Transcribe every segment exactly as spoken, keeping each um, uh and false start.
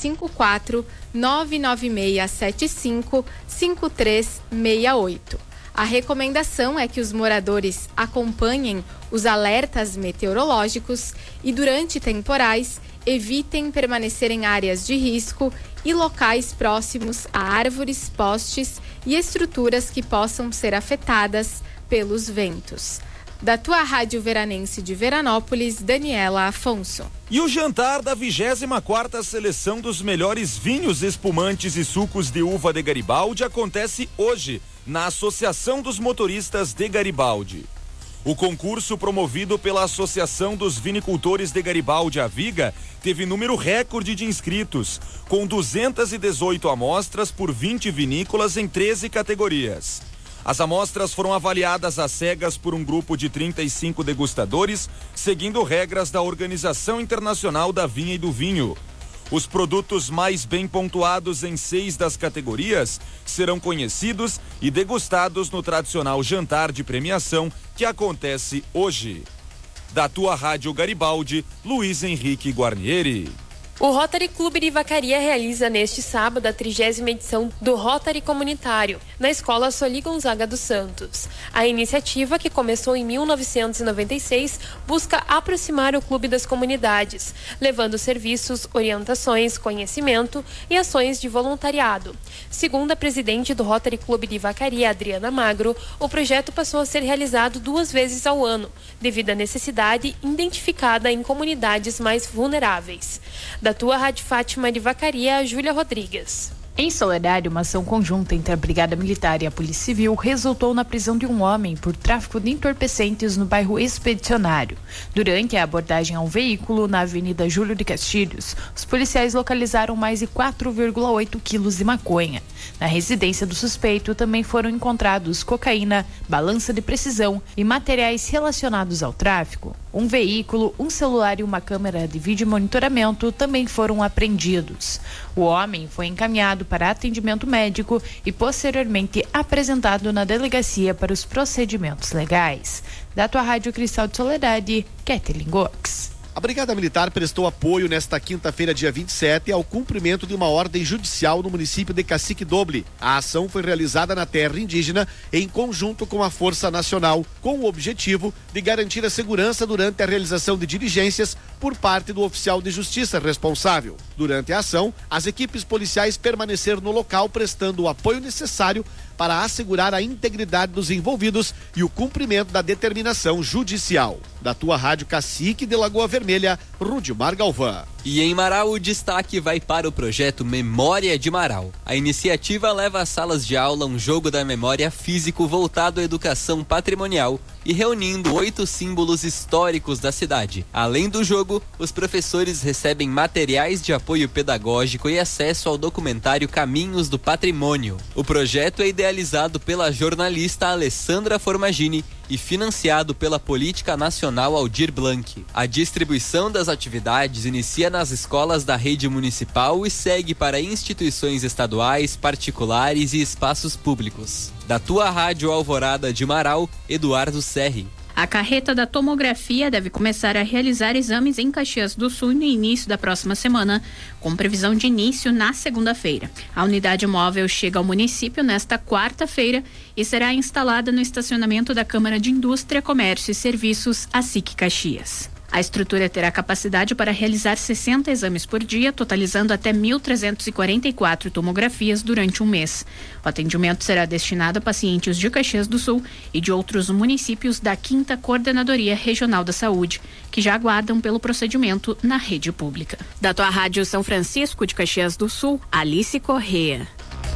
cinco quatro nove nove seis sete cinco cinco três seis oito. A recomendação é que os moradores acompanhem os alertas meteorológicos e, durante temporais, evitem permanecer em áreas de risco e locais próximos a árvores, postes e estruturas que possam ser afetadas pelos ventos. Da tua Rádio Veranense de Veranópolis, Daniela Afonso. E o jantar da vigésima quarta seleção dos melhores vinhos, espumantes e sucos de uva de Garibaldi acontece hoje, na Associação dos Motoristas de Garibaldi. O concurso, promovido pela Associação dos Vinicultores de Garibaldi, a Viga, teve número recorde de inscritos, com duzentas e dezoito amostras por vinte vinícolas em treze categorias. As amostras foram avaliadas às cegas por um grupo de trinta e cinco degustadores, seguindo regras da Organização Internacional da Vinha e do Vinho. Os produtos mais bem pontuados em seis das categorias serão conhecidos e degustados no tradicional jantar de premiação que acontece hoje. Da tua Rádio Garibaldi, Luiz Henrique Guarnieri. O Rotary Clube de Vacaria realiza neste sábado a trigésima edição do Rotary Comunitário, na Escola Soli Gonzaga dos Santos. A iniciativa, que começou em mil novecentos e noventa e seis, busca aproximar o clube das comunidades, levando serviços, orientações, conhecimento e ações de voluntariado. Segundo a presidente do Rotary Clube de Vacaria, Adriana Magro, o projeto passou a ser realizado duas vezes ao ano, devido à necessidade identificada em comunidades mais vulneráveis. Da tua Rádio Fátima de Vacaria, Júlia Rodrigues. Em Soledade, uma ação conjunta entre a Brigada Militar e a Polícia Civil resultou na prisão de um homem por tráfico de entorpecentes no bairro Expedicionário. Durante a abordagem a um veículo na Avenida Júlio de Castilhos, os policiais localizaram mais de quatro vírgula oito quilos de maconha. Na residência do suspeito também foram encontrados cocaína, balança de precisão e materiais relacionados ao tráfico. Um veículo, um celular e uma câmera de vídeo monitoramento também foram apreendidos. O homem foi encaminhado para atendimento médico e posteriormente apresentado na delegacia para os procedimentos legais. Da tua Rádio Cristal de Soledade, Kathleen Gox. A Brigada Militar prestou apoio nesta quinta-feira, dia vinte e sete, ao cumprimento de uma ordem judicial no município de Cacique Doble. A ação foi realizada na terra indígena em conjunto com a Força Nacional, com o objetivo de garantir a segurança durante a realização de diligências por parte do oficial de justiça responsável. Durante a ação, as equipes policiais permaneceram no local prestando o apoio necessário para assegurar a integridade dos envolvidos e o cumprimento da determinação judicial. Da tua Rádio Cacique de Lagoa Vermelha, Rudimar Galvão. E em Marau, o destaque vai para o projeto Memória de Marau. A iniciativa leva às salas de aula um jogo da memória físico voltado à educação patrimonial e reunindo oito símbolos históricos da cidade. Além do jogo, os professores recebem materiais de apoio pedagógico e acesso ao documentário Caminhos do Patrimônio. O projeto é idealizado pela jornalista Alessandra Formagini e financiado pela Política Nacional Aldir Blanc. A distribuição das atividades inicia nas escolas da rede municipal e segue para instituições estaduais, particulares e espaços públicos. Da tua Rádio Alvorada de Marau, Eduardo Serri. A carreta da tomografia deve começar a realizar exames em Caxias do Sul no início da próxima semana, com previsão de início na segunda-feira. A unidade móvel chega ao município nesta quarta-feira e será instalada no estacionamento da Câmara de Indústria, Comércio e Serviços, a S I C Caxias. A estrutura terá capacidade para realizar sessenta exames por dia, totalizando até mil trezentas e quarenta e quatro tomografias durante um mês. O atendimento será destinado a pacientes de Caxias do Sul e de outros municípios da quinta Coordenadoria Regional da Saúde, que já aguardam pelo procedimento na rede pública. Da tua Rádio São Francisco de Caxias do Sul, Alice Corrêa.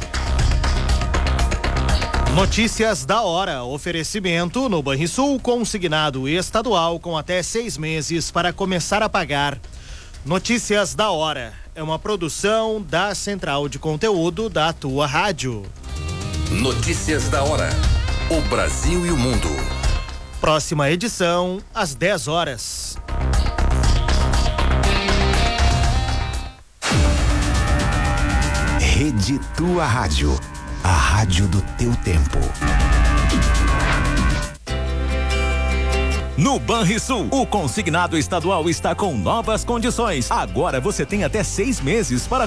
Notícias da hora. Oferecimento no Banrisul, consignado estadual com até seis meses para começar a pagar. Notícias da hora é uma produção da Central de Conteúdo da tua rádio. Notícias da hora. O Brasil e o mundo. Próxima edição às dez horas. Rede Tua Rádio. A rádio do teu tempo. No Banrisul, o consignado estadual está com novas condições. Agora você tem até seis meses para